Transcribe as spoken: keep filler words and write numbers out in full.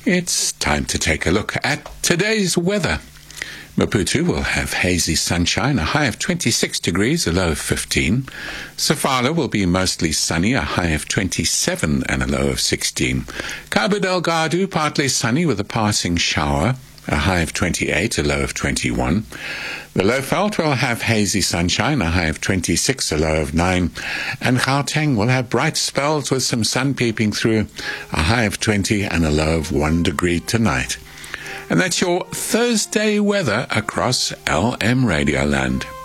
It's time to take a look at today's weather. Maputo will have hazy sunshine, a high of twenty-six degrees, a low of fifteen. Sofala will be mostly sunny, a high of twenty-seven and a low of sixteen. Cabo Delgado, partly sunny with a passing shower, a high of twenty-eight, a low of twenty-one. The Lowveld will have hazy sunshine, a high of twenty-six, a low of nine. And Gauteng will have bright spells with some sun peeping through, a high of twenty and a low of one degree tonight. And that's your Thursday weather across L M Radioland.